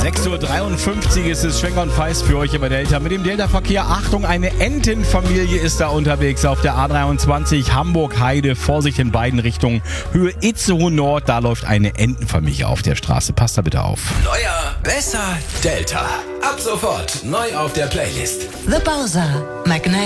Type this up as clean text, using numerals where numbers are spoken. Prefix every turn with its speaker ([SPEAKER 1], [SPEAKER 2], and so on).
[SPEAKER 1] 6:53 Uhr ist es, Schwenker und Feist für euch über Delta. Mit dem Delta-Verkehr, Achtung, eine Entenfamilie ist da unterwegs auf der A23 Hamburg-Heide. Vorsicht in beiden Richtungen. Höhe Itzehoe Nord, da läuft eine Entenfamilie auf der Straße. Passt da bitte auf.
[SPEAKER 2] Neuer, besser, Delta. Ab sofort neu auf der Playlist.
[SPEAKER 3] The Bowser, Magnetic.